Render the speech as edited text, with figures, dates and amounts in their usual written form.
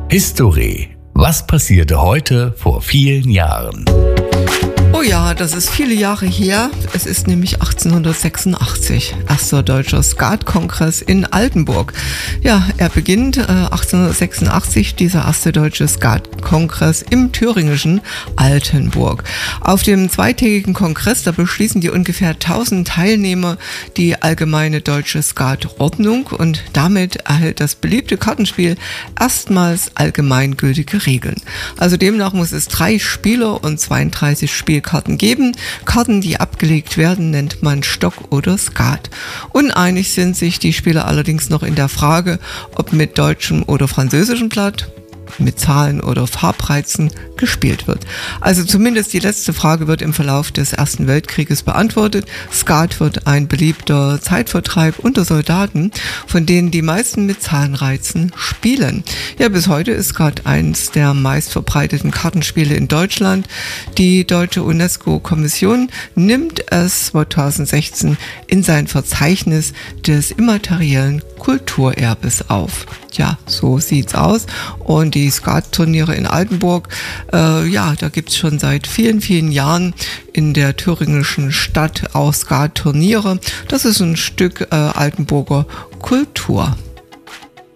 History. Was passierte heute vor vielen Jahren? Oh ja, das ist viele Jahre her. Es ist nämlich 1886. Erster deutscher Skatkongress in Altenburg. Ja, er beginnt 1886, dieser erste deutsche Skatkongress im thüringischen Altenburg. Auf dem zweitägigen Kongress, da beschließen die ungefähr 1000 Teilnehmer die allgemeine deutsche Skatordnung und damit erhält das beliebte Kartenspiel erstmals allgemeingültige Regeln. Also demnach muss es 3 Spieler und 32 Spielkarten geben. Karten, die abgelegt werden, nennt man Stock oder Skat. Uneinig sind sich die Spieler allerdings noch in der Frage, ob mit deutschem oder französischem Blatt, mit Zahlen oder Farbreizen gespielt wird. Also zumindest die letzte Frage wird im Verlauf des Ersten Weltkrieges beantwortet. Skat wird ein beliebter Zeitvertreib unter Soldaten, von denen die meisten mit Zahlenreizen spielen. Ja, bis heute ist Skat eins der meistverbreiteten Kartenspiele in Deutschland. Die deutsche UNESCO-Kommission nimmt es 2016 in sein Verzeichnis des immateriellen Kulturerbes auf. Ja, so sieht's aus. Und die Skat-Turniere in Altenburg, da gibt's schon seit vielen, vielen Jahren in der thüringischen Stadt auch Skat-Turniere. Das ist ein Stück Altenburger Kultur.